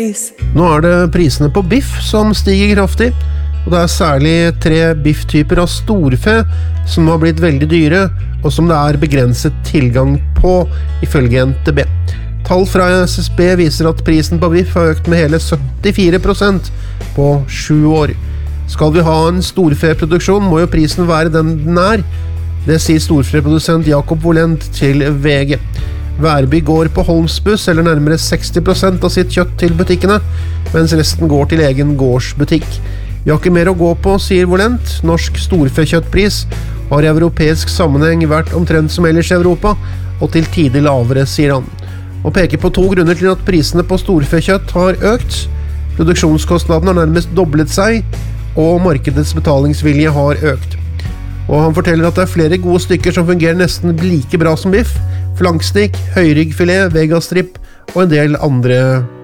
face. Nå det prisene på biff som stiger kraftig, og det særlig 3 bifftyper av storfe som har blitt veldig dyre, og som det begrenset tilgang på, ifølge NTB. Tall fra SSB viser at prisen på biff har økt med hele 74% på 7 år. Skal vi ha en storfeproduksjon, må jo prisen være den den Det sier storfeprodusent Jakob Volent til VG. Værby går på Holmsbuss, eller nærmere 60% av sitt kjøtt til butikkene, mens resten går til egen gårdsbutikk. Vi har ikke mer å gå på, sier Volent. Norsk storfekjøttpris har i europeisk sammenheng vært omtrent som ellers i Europa, og til tider lavere, sier han. Og peker på 2 grunner til at prisene på storfekjøtt har økt. Produksjonskostnadene har nærmest doblet seg, og markedets betalingsvilje har økt. Og han forteller at det flere gode stykker som fungerer nesten like bra som biff, flankstikk, høyryggfilet, vegastrip og en del andre